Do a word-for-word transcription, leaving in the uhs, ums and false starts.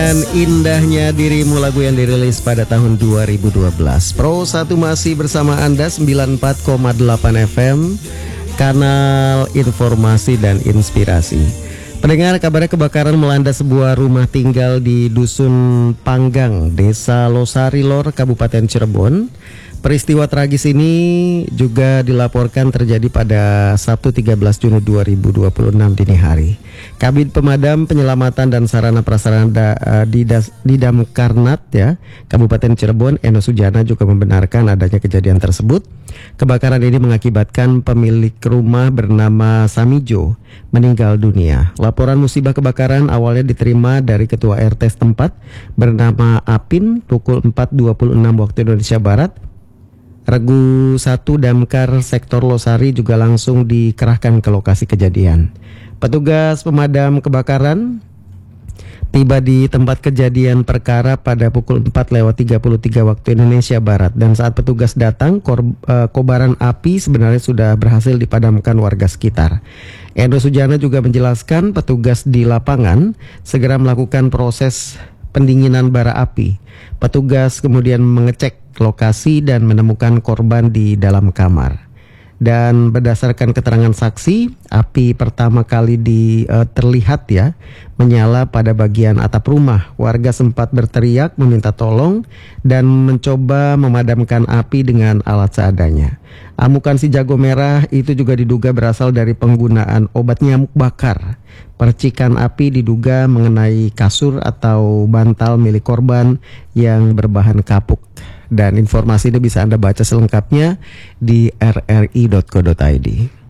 Dan indahnya dirimu, lagu yang dirilis pada tahun dua ribu dua belas. Pro satu masih bersama Anda, sembilan puluh empat koma delapan F M, kanal informasi dan inspirasi. Pendengar, kabarnya kebakaran melanda sebuah rumah tinggal di Dusun Panggang, Desa Losari Lor, Kabupaten Cirebon. Peristiwa tragis ini juga dilaporkan terjadi pada Sabtu tiga belas Juni dua ribu dua puluh enam dini hari. Kabid Pemadam Penyelamatan dan Sarana Prasarana da, uh, di, das, di Damkarnat ya, Kabupaten Cirebon, Eno Sujana juga membenarkan adanya kejadian tersebut. Kebakaran ini mengakibatkan pemilik rumah bernama Samijo meninggal dunia. Laporan musibah kebakaran awalnya diterima dari Ketua R T setempat bernama Apin pukul empat dua puluh enam waktu Indonesia Barat. Regu satu Damkar Sektor Losari juga langsung dikerahkan ke lokasi kejadian. Petugas pemadam kebakaran tiba di tempat kejadian perkara pada pukul empat lewat tiga puluh tiga waktu Indonesia Barat. Dan saat petugas datang, kor, uh, kobaran api sebenarnya sudah berhasil dipadamkan warga sekitar. Endo Sujana juga menjelaskan petugas di lapangan segera melakukan proses pendinginan bara api. Petugas kemudian mengecek lokasi dan menemukan korban di dalam kamar. Dan berdasarkan keterangan saksi, api pertama kali di, uh, terlihat ya menyala pada bagian atap rumah. Warga sempat berteriak meminta tolong dan mencoba memadamkan api dengan alat seadanya. Amukan si jago merah itu juga diduga berasal dari penggunaan obat nyamuk bakar. Percikan api diduga mengenai kasur atau bantal milik korban yang berbahan kapuk. Dan informasi ini bisa Anda baca selengkapnya di r r i dot co dot i d.